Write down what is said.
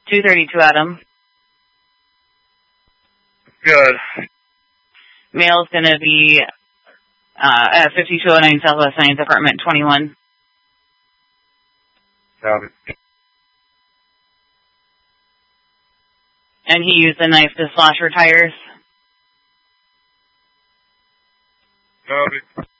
232 Adam. Good. Male's going to be at 5209 Southwest 9th, apartment 21. Copy. And he used a knife to slash her tires. Copy.